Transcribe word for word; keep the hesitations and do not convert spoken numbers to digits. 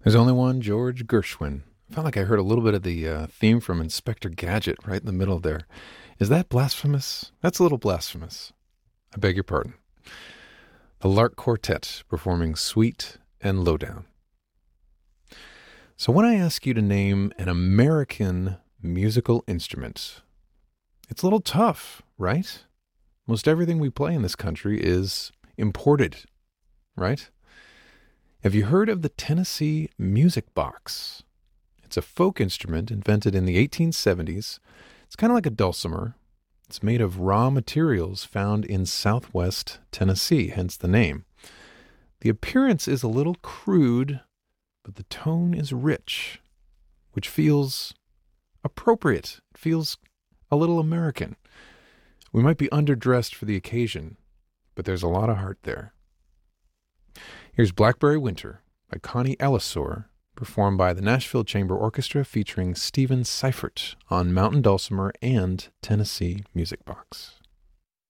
There's only one George Gershwin. I felt like I heard a little bit of the uh, theme from Inspector Gadget right in the middle there. Is that blasphemous? That's a little blasphemous. I beg your pardon. The Lark Quartet performing Sweet and Lowdown. So when I ask you to name an American musical instrument, it's a little tough, right? Most everything we play in this country is imported, right? Have you heard of the Tennessee Music Box? It's a folk instrument invented in the eighteen seventies. It's kind of like a dulcimer. It's made of raw materials found in southwest Tennessee, hence the name. The appearance is a little crude, but the tone is rich, which feels appropriate. It feels a little American. We might be underdressed for the occasion, but there's a lot of heart there. Here's Blackberry Winter by Connie Ellisor, performed by the Nashville Chamber Orchestra featuring Stephen Seifert on Mountain Dulcimer and Tennessee Music Box.